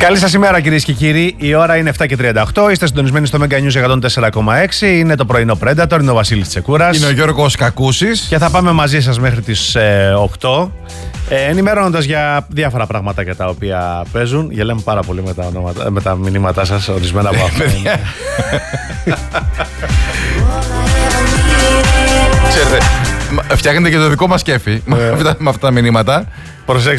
Καλή σας ημέρα κυρίες και κύριοι. Η ώρα είναι 7:38. Είστε συντονισμένοι στο Mega News 104,6. Είναι το πρωινό Predator. Είναι ο Βασίλης Τσεκούρας. Είναι ο Γιώργος Κακούσης. Και θα πάμε μαζί σας μέχρι τις 8. Ενημερώνοντας για διάφορα πραγματάκια τα οποία παίζουν. Γελάμε πάρα πολύ με τα μηνύματά σας, ορισμένα από αυτά. Ξέρετε, φτιάχνετε και το δικό μας κέφι με αυτά τα μηνύματα. Προσέξτε.